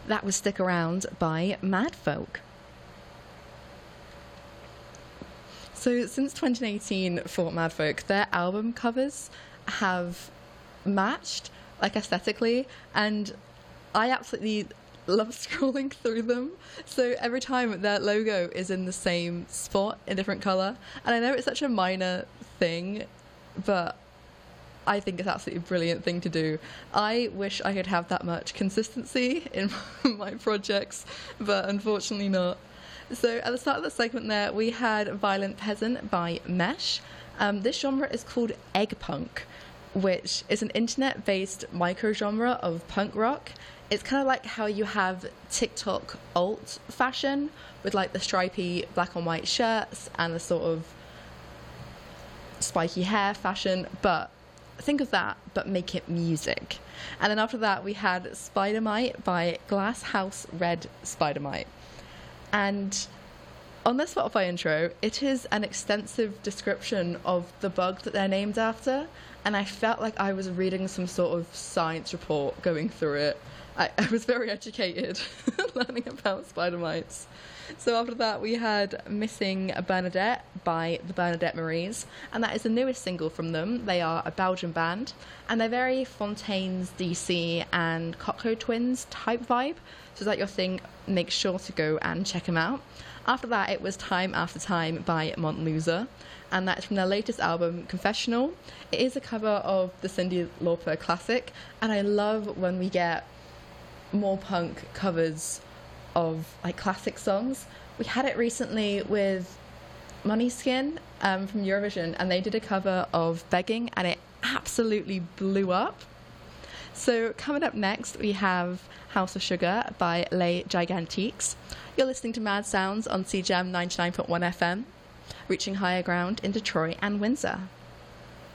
That was Stick Around by Madfolk. So since 2018 for Madfolk, their album covers have matched, like, aesthetically, and I absolutely love scrolling through them. So every time their logo is in the same spot in different colour, and I know it's such a minor thing, but I think it's absolutely a brilliant thing to do. I wish I could have that much consistency in my projects, but unfortunately not. So at the start of the segment there, we had Violent Peasant by Mesh. This genre is called egg punk, which is an internet-based micro-genre of punk rock. It's kind of like how you have TikTok alt fashion with like the stripy black and white shirts and the sort of spiky hair fashion, but think of that, but make it music. And then after that, we had Spidermite by Glass House Red Spidermite. And on the Spotify intro, it is an extensive description of the bug that they're named after, and I felt like I was reading some sort of science report going through it. I was very educated learning about spider mites. So after that, we had Missing Bernadette by the Bernadette Maries, and that is the newest single from them. They are a Belgian band, and they're very Fontaines DC and Cocteau Twins type vibe. So is that your thing? Make sure to go and check them out. After that, it was Time After Time by Montloser, and that's from their latest album, Confessional. It is a cover of the Cyndi Lauper classic, and I love when we get more punk covers of like classic songs. We had it recently with Måneskin from Eurovision, and they did a cover of Begging, and it absolutely blew up. So coming up next, we have House of Sugar by Les Gigantiques. You're listening to Mad Sounds on CJAM 99.1 FM, reaching higher ground in Detroit and Windsor.